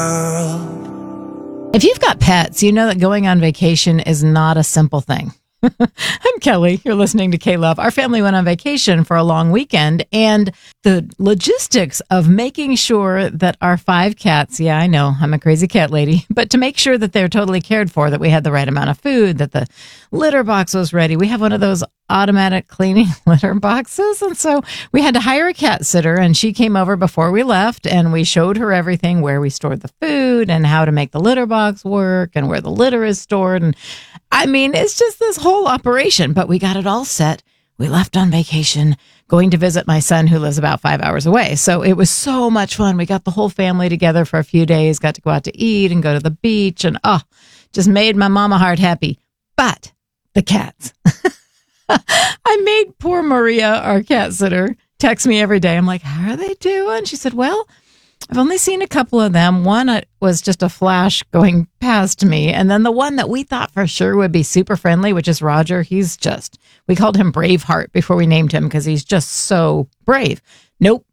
If you've got pets, you know that going on vacation is not a simple thing. I'm Kelly. You're listening to K-Love. Our family went on vacation for a long weekend, and the logistics of making sure that our 5 cats, yeah, I know, I'm a crazy cat lady, but to make sure that they're totally cared for, that we had the right amount of food, that the litter box was ready. We have one of those automatic cleaning litter boxes, and so we had to hire a cat sitter, and she came over before we left, and we showed her everything, where we stored the food and how to make the litter box work and where the litter is stored. And I mean, it's just this whole operation, but we got it all set. We left on vacation, going to visit my son who lives about 5 hours away. So it was so much fun. We got the whole family together for a few days, got to go out to eat and go to the beach, and just made my mama heart happy. But the cats. I made poor Maria, our cat sitter, text me every day. I'm like, how are they doing? She said, well, I've only seen a couple of them. One was just a flash going past me. And then the one that we thought for sure would be super friendly, which is Roger. We called him Braveheart before we named him because he's just so brave. Nope.